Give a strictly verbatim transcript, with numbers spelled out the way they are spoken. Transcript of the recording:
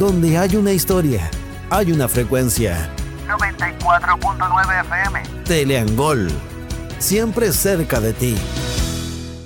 Donde hay una historia, hay una frecuencia. noventa y cuatro punto nueve F M. Teleangol, siempre cerca de ti.